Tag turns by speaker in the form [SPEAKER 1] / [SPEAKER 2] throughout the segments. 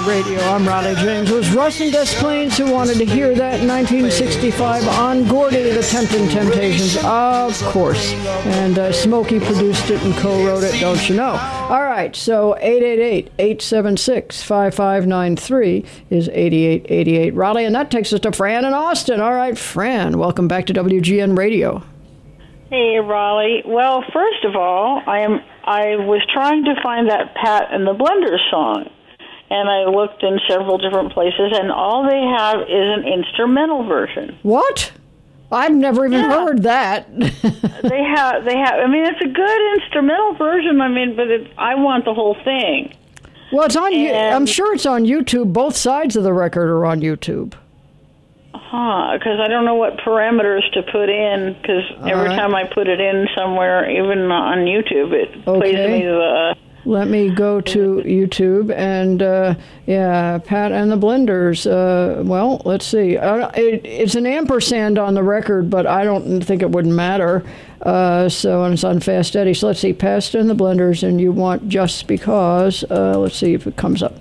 [SPEAKER 1] Radio. I'm Ronnie James. It was Russ and Des Plaines who wanted to hear that in 1965 on Gordy, The Tempting Temptations, of course. And Smokey produced it and co-wrote it, don't you know? All right, so 888-876-5593 is 8888 Raleigh, and that takes us to Fran in Austin. All right, Fran, welcome back to WGN Radio.
[SPEAKER 2] Hey, Raleigh. Well, first of all, I was trying to find that Pat and the Blenders song, and I looked in several different places, and all they have is an instrumental version.
[SPEAKER 1] What? I've never even heard that.
[SPEAKER 2] They have. I mean, it's a good instrumental version. I mean, but I want the whole thing.
[SPEAKER 1] Well, it's on. I'm sure it's on YouTube. Both sides of the record are on YouTube.
[SPEAKER 2] Because I don't know what parameters to put in, because every time I put it in somewhere, even on YouTube, it plays me the...
[SPEAKER 1] Let me go to YouTube, and Pat and the Blenders. Well, let's see. It's an ampersand on the record, but I don't think it wouldn't matter. So it's on Fast Eddie. So let's see, Pat and the Blenders, and you want Just Because. Let's see if it comes up.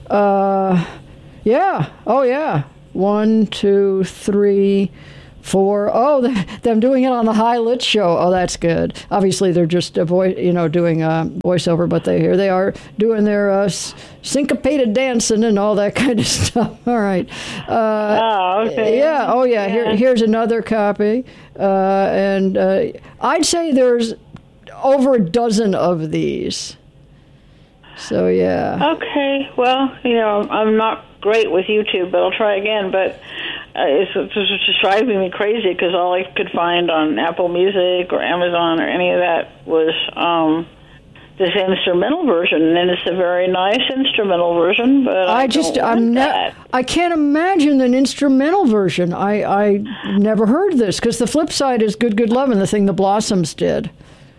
[SPEAKER 1] Yeah. Oh, yeah. 1, 2, 3, 4. Oh, them doing it on the High Lit show. Oh, that's good. Obviously, they're just doing voiceover, but here they are doing their syncopated dancing and all that kind of stuff. All right.
[SPEAKER 2] Okay.
[SPEAKER 1] Yeah. Oh, yeah. Here's another copy, and I'd say there's over a dozen of these. So yeah.
[SPEAKER 2] Okay. Well, I'm not great with YouTube, but I'll try again. But it's just driving me crazy because all I could find on Apple Music or Amazon or any of that was this instrumental version, and it's a very nice instrumental version. But I
[SPEAKER 1] can't imagine an instrumental version. I never heard this because the flip side is Good Good Lovin', the thing the Blossoms did.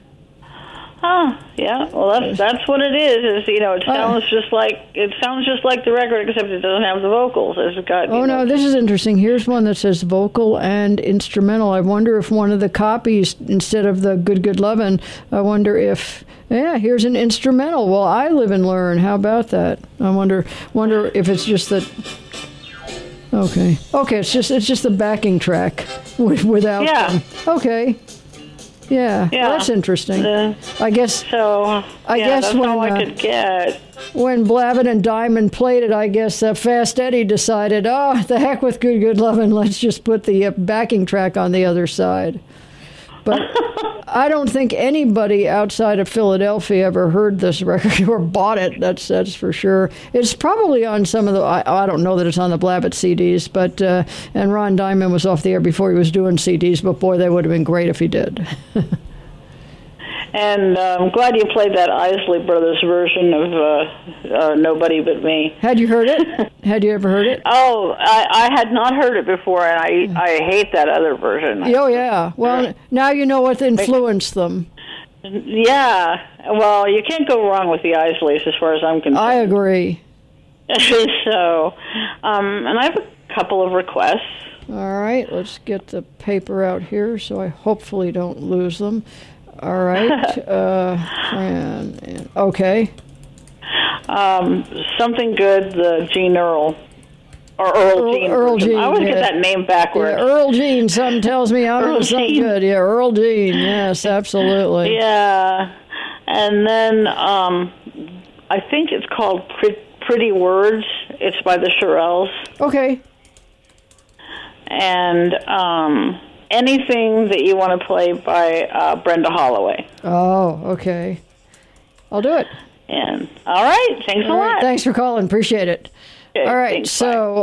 [SPEAKER 2] Yeah. Well, that's what it is. It sounds just like the record, except it doesn't have the vocals. It's got.
[SPEAKER 1] No, this is interesting. Here's one that says vocal and instrumental. I wonder if one of the copies, instead of the Good Good Lovin', I wonder if here's an instrumental. Well, I live and learn. How about that? I wonder if it's just that. Okay. It's just the backing track without.
[SPEAKER 2] Yeah.
[SPEAKER 1] Them. Okay. Yeah, well, that's interesting. I guess.
[SPEAKER 2] So.
[SPEAKER 1] I guess
[SPEAKER 2] that's
[SPEAKER 1] when
[SPEAKER 2] all I could get.
[SPEAKER 1] When Blavitt and Diamond played it, I guess Fast Eddie decided, the heck with Good Good Lovin', let's just put the backing track on the other side. But I don't think anybody outside of Philadelphia ever heard this record or bought it. That's for sure. It's probably on some of the. I don't know that it's on the Blavitt CDs, but and Ron Diamond was off the air before he was doing CDs. But boy, they would have been great if he did.
[SPEAKER 2] And I'm glad you played that Isley Brothers version of Nobody But Me.
[SPEAKER 1] Had you heard it? Had you ever heard it?
[SPEAKER 2] Oh, I had not heard it before, and I hate that other version.
[SPEAKER 1] Oh, yeah. Well, now you know what influenced them.
[SPEAKER 2] Yeah. Well, you can't go wrong with the Isleys as far as I'm concerned.
[SPEAKER 1] I agree.
[SPEAKER 2] So, and I have a couple of requests.
[SPEAKER 1] All right. Let's get the paper out here so I hopefully don't lose them. All right. Okay.
[SPEAKER 2] Something good, the Gene Earl. Or Earl Jean.
[SPEAKER 1] Earl Jean.
[SPEAKER 2] I always get that name backwards.
[SPEAKER 1] Yeah, Earl Jean. Something tells me I'm into something good. Yeah, Earl Jean. Yes, absolutely.
[SPEAKER 2] Yeah. And then I think it's called Pretty Words. It's by the Shirelles.
[SPEAKER 1] Okay.
[SPEAKER 2] And anything that you want to play by Brenda Holloway.
[SPEAKER 1] Oh, okay. I'll do it.
[SPEAKER 2] And all right. Thanks a lot.
[SPEAKER 1] Thanks for calling. Appreciate it.
[SPEAKER 2] Okay,
[SPEAKER 1] all right.
[SPEAKER 2] thanks,
[SPEAKER 1] so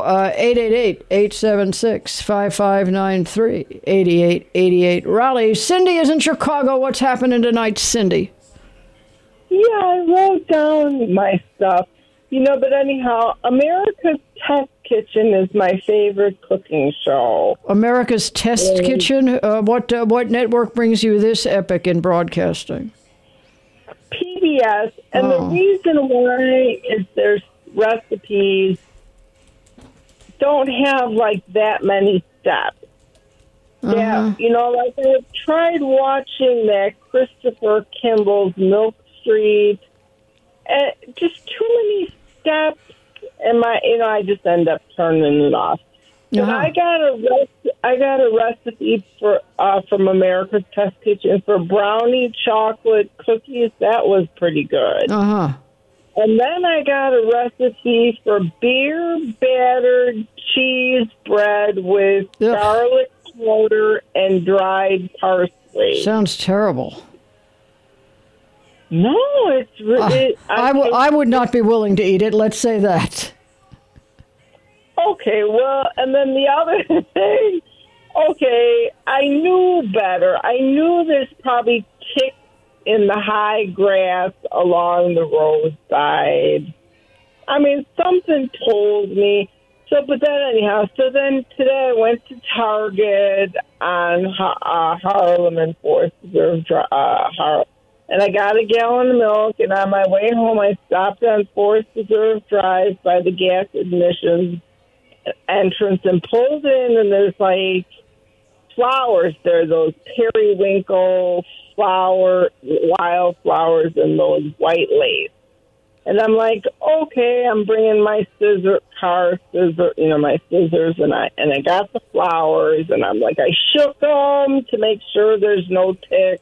[SPEAKER 1] 888-876-5593, 8888 Raleigh. Cindy is in Chicago. What's happening tonight, Cindy?
[SPEAKER 3] Yeah, I wrote down my stuff. But anyhow, America's Test Kitchen is my favorite cooking show.
[SPEAKER 1] America's Test Kitchen? What network brings you this epic in broadcasting?
[SPEAKER 3] PBS. And the reason why is their recipes don't have, that many steps. Yeah, I've tried watching that Christopher Kimball's Milk Street. Just too many steps, and I just end up turning it off. But I got a recipe from America's Test Kitchen for brownie chocolate cookies. That was pretty good. And then I got a recipe for beer battered cheese bread with garlic powder and dried parsley.
[SPEAKER 1] Sounds terrible.
[SPEAKER 3] No, it's really.
[SPEAKER 1] I would not be willing to eat it. Let's say that.
[SPEAKER 3] Okay, well, and then the other thing. Okay, I knew better. I knew there's probably ticks in the high grass along the roadside. I mean, something told me. But then anyhow, then today I went to Target on Harlem and Forest Reserve Harlem. And I got a gallon of milk, and on my way home, I stopped on Forest Reserve Drive by the gas admissions entrance and pulled in, and there's like flowers there, those periwinkle wildflowers and those white lace. And I'm like, okay, I'm bringing my scissors, and I got the flowers, and I'm like, I shook them to make sure there's no ticks.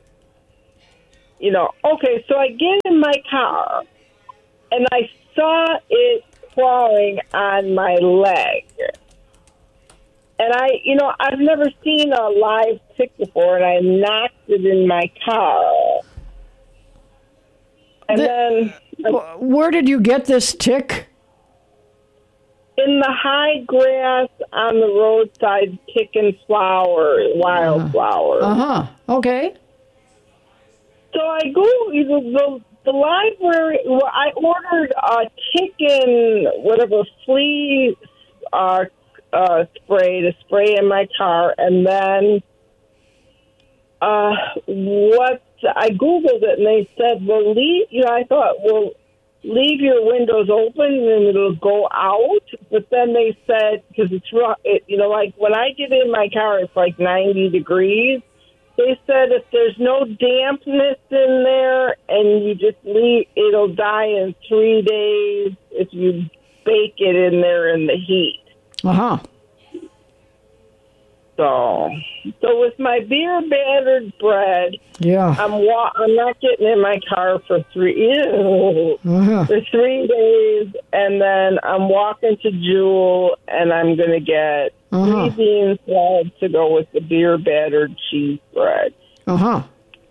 [SPEAKER 3] Okay, so I get in my car, and I saw it crawling on my leg. And I've never seen a live tick before, and I knocked it in my car. And then...
[SPEAKER 1] Where did you get this tick?
[SPEAKER 3] In the high grass on the roadside, picking wildflowers.
[SPEAKER 1] Okay.
[SPEAKER 3] So I go to the library. Well, I ordered a chicken, flea spray to spray in my car, and then I Googled it, and they said, well, I thought, well, leave your windows open and it'll go out. But then they said, because it's like when I get in my car, it's like 90 degrees. They said if there's no dampness in there and you just leave, it'll die in 3 days if you bake it in there in the heat. So with my beer battered bread, I'm not getting in my car for 3 days, and then I'm walking to Jewel, and I'm going to get 3 bean salads to go with the beer battered cheese bread. But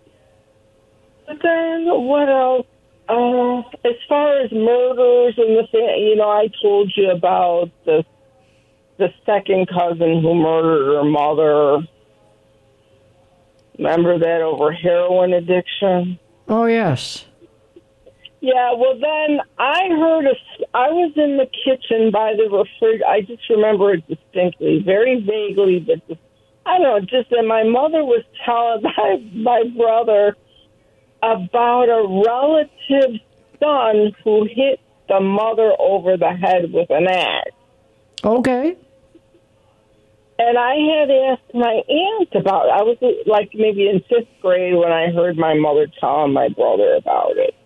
[SPEAKER 3] then what else? As far as murders and I told you about the second cousin who murdered her mother. Remember that over heroin addiction?
[SPEAKER 1] Oh, yes.
[SPEAKER 3] Yeah, well, then I was in the kitchen by the refrigerator. I just remember it distinctly, very vaguely, but I don't know, just that my mother was telling my brother about a relative's son who hit the mother over the head with an axe.
[SPEAKER 1] Okay.
[SPEAKER 3] And I had asked my aunt about it. I was like maybe in 5th grade when I heard my mother telling my brother about it.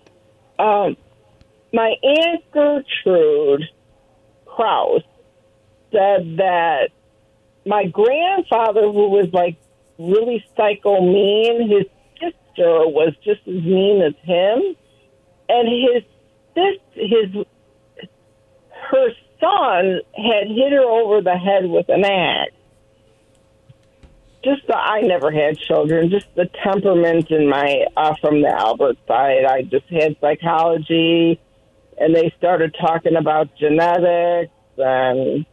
[SPEAKER 3] My Aunt Gertrude Krause said that my grandfather, who was like really psycho mean, his sister was just as mean as him. And her son had hit her over the head with an axe. I never had children, just the temperament in my, from the Albert side. I just had psychology, and they started talking about genetics, and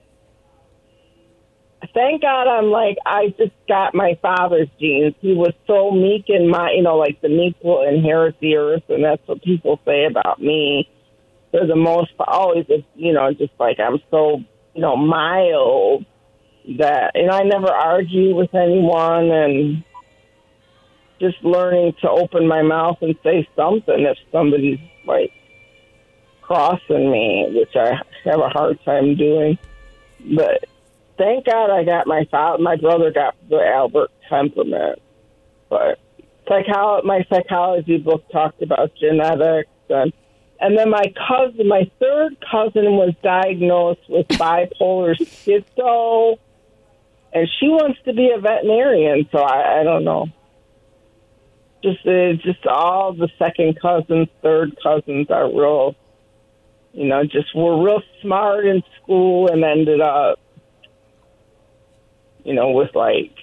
[SPEAKER 3] thank God I just got my father's genes. He was so meek and like the meek will inherit the earth, and that's what people say about me. For the most part, always, just like I'm so, mild that, and I never argue with anyone, and just learning to open my mouth and say something if somebody's like crossing me, which I have a hard time doing. But thank God I got my brother got the Albert temperament. But my psychology book talked about genetics, and And then my third cousin was diagnosed with bipolar schizo, and she wants to be a veterinarian. So I don't know. Just all the second cousins, third cousins are real, were real smart in school and ended up, with like,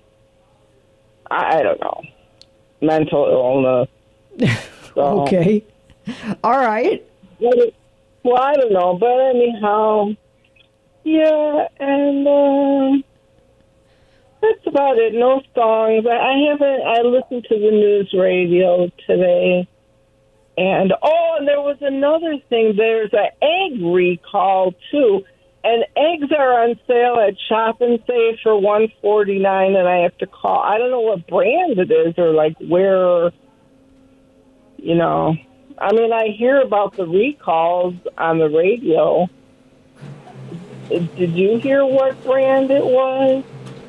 [SPEAKER 3] I don't know, mental illness. So,
[SPEAKER 1] okay. All right.
[SPEAKER 3] Well, I don't know, but anyhow, yeah, and that's about it. No songs. I listened to the news radio today, and there was another thing. There's an egg recall too, and eggs are on sale at Shop and Save for $149, and I have to call. I don't know what brand it is or like where. I hear about the recalls on the radio. Did you hear what brand it was?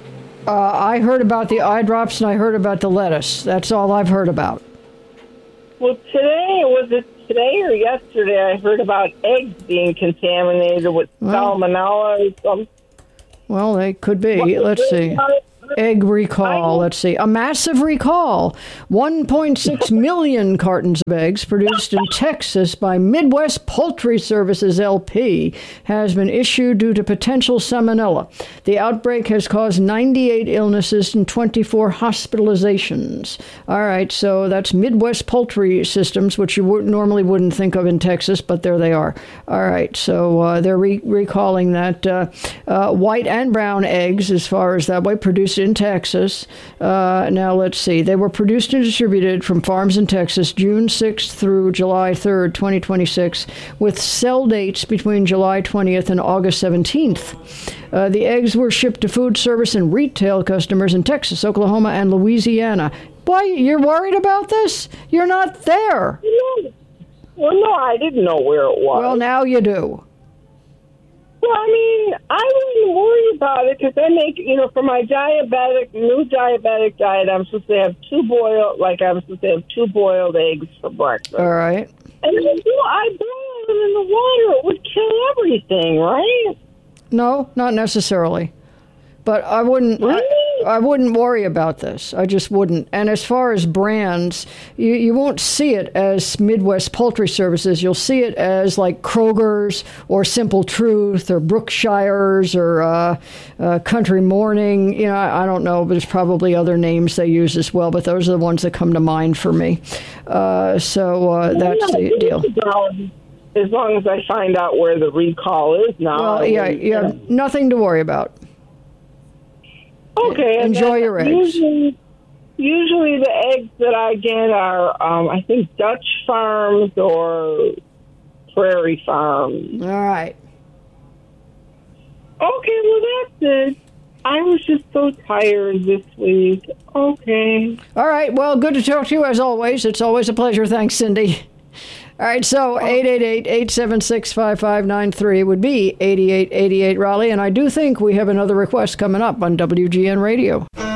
[SPEAKER 1] I heard about the eye drops and I heard about the lettuce. That's all I've heard about.
[SPEAKER 3] Well, was it today or yesterday? I heard about eggs being contaminated with salmonella or something.
[SPEAKER 1] Well, they could be. Let's see. Egg recall. Let's see. A massive recall. 1.6 million cartons of eggs produced in Texas by Midwest Poultry Services LP has been issued due to potential salmonella. The outbreak has caused 98 illnesses and 24 hospitalizations. All right, so that's Midwest Poultry Systems, which you normally wouldn't think of in Texas, but there they are. All right, so they're recalling that white and brown eggs, as far as that way, produced in Texas. Now, let's see. They were produced and distributed from farms in Texas June 6th through July 3rd, 2026, with sell dates between July 20th and August 17th. The eggs were shipped to food service and retail customers in Texas, Oklahoma, and Louisiana. Boy, you're worried about this? You're not there.
[SPEAKER 3] Well, no, I didn't know where it was.
[SPEAKER 1] Well, now you do.
[SPEAKER 3] Well, I wouldn't worry about it because I make, for my new diabetic diet, I'm supposed to have two boiled eggs for breakfast.
[SPEAKER 1] All right.
[SPEAKER 3] And then I boil them in the water. It would kill everything, right?
[SPEAKER 1] No, not necessarily. But I wouldn't.
[SPEAKER 3] Really?
[SPEAKER 1] I wouldn't worry about this. I just wouldn't. And as far as brands, you won't see it as Midwest Poultry Services. You'll see it as like Kroger's or Simple Truth or Brookshire's or Country Morning. I don't know, but there's probably other names they use as well. But those are the ones that come to mind for me. That's the deal.
[SPEAKER 3] As long as I find out where the recall is now.
[SPEAKER 1] Well, yeah, nothing to worry about.
[SPEAKER 3] Okay.
[SPEAKER 1] Enjoy your eggs.
[SPEAKER 3] Usually the eggs that I get are, I think, Dutch Farms or Prairie Farms.
[SPEAKER 1] All right.
[SPEAKER 3] Okay, well, that's it. I was just so tired this week. Okay.
[SPEAKER 1] All right. Well, good to talk to you as always. It's always a pleasure. Thanks, Cindy. All right, so 888-876-5593 would be 8888 Raleigh, and I do think we have another request coming up on WGN Radio.